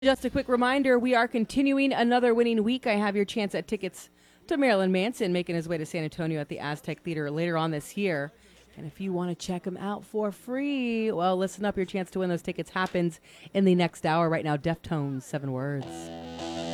Just a quick reminder, we are continuing another winning week. I have your chance at tickets to Marilyn Manson making his way to San Antonio at the Aztec Theater later on this year. And if you want to check him out for free, well, listen up. Your chance to win those tickets happens in the next hour. Right now, Deftones, 7 words.